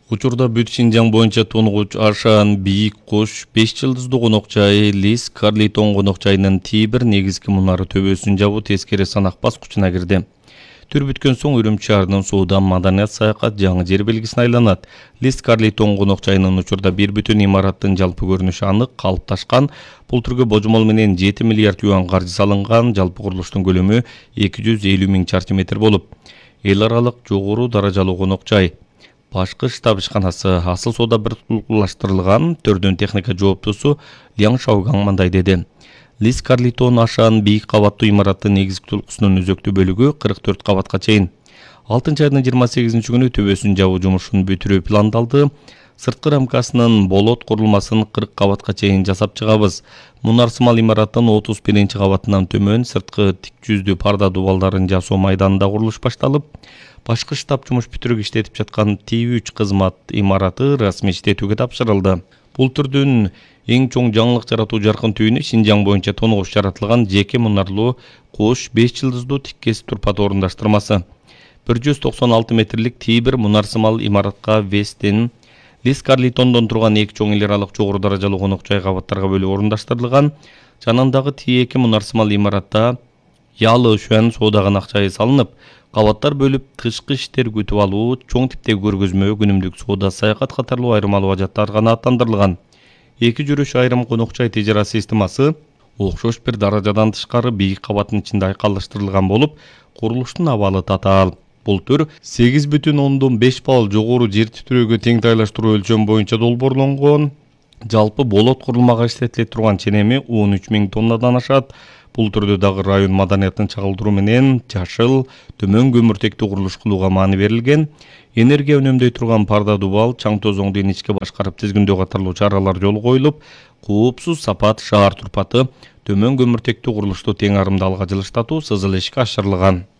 Учурда бүт Шинжаң боюнча тунугуч Ашан Бийик Кош 5 жылдыздуу конок жайы Лис Карлитон конок жайынын Тибир негизги мунары төбөсүн жабуу тескери санак баскычына кирди. Түр бүткөн соң Үрүмчү шаарынын суудан маданият саякат жаңы жер белгисине айланат. Лис Карлитон конок жайынын учурда бир бүтүн имараттын жалпы көрүнүшү анык калыпташкан. Бул түргө божомол менен 7 миллиард юан каржы салынган, жалпы курулуштун көлөмү 250 миң чарчы метр болуп. Эл аралык жогору даражалуу конок жай. Башкы штаб ишканасы асыл соода биртукташтырылган төрдөн техника жооптусу Ляң Шаугаң мындай деди. Лис Карлитон Ашан бийик кабаттуу имараттын негизги толкусунун өзөктүү бөлүгү 44 кабатка чейин. 6-айдын 28-күнү төбөсүн жабуу жумушун бүтүрүү пландалды. Сырткы рамкасынын болот курулмасын 40 кабатка чейин жасап чыгабыз. Мунар сымал имараттын 31 кабатынан төмөн сырткы тик жүздүү парда дубалдарын жасоо майданында курулуш башталып, башкы штаб жумуш бүтүрүп иштетип жаткан Т3 кызмат имараты расмий иштетүүгө тапшырылды. Бул түрдүн эң чоң жаңылык жаратуу жаркын түйүнү Шинжаң боюнча тонугуш жаратылган жеке мунарлуу Кош 5 жылдыздуу тиккес турпат орундаштырмасы. 196 метрлик Тибир мунар сымал имаратка Вестен Лис Карлитондон турган эки чоң эл аралык жогору даражалуу конок жай кабаттарга бөлүп орундаштырылган. Жанындагы Т2 мунар сымал имаратта Ялы Шуан соодаган акчайы салынып, кабаттар бөлүп тышкы иштер күтүп алуу, чоң типтеги көргөзмө, күнүмдүк соода, саякат катарлуу айрым албажаттар гана аттандырылган. Эки жүрүш айрым конок жай тижара системасы окшош бир даражадан тышкары бийик кабаттын ичинде айкалыштырылган болуп, курулуштун абалы татаал. Бул түр 8,5 балл жогору жер титирөөгө тең тайлаштыруу өлчөм боюнча долбоорлонгон. Жалпы болот курулмага иштетиле турган ченеми 13 миң тоннадан ашат. Бул түрдө дагы район маданиятын чагылдыруу менен жашыл, төмөн көмүртектүү курулуш кылууга маани берилген. Энергия үнөмдөй турган парда дубал, чаң тозоңду иничке башкарып тизгиндөө катарлуу чаралар жолу коюлуп, куупсуз сапат шаар турпаты, төмөн көмүртектүү курулушту тең арымдалга жылыштатуу сызыл ишке ашырылган.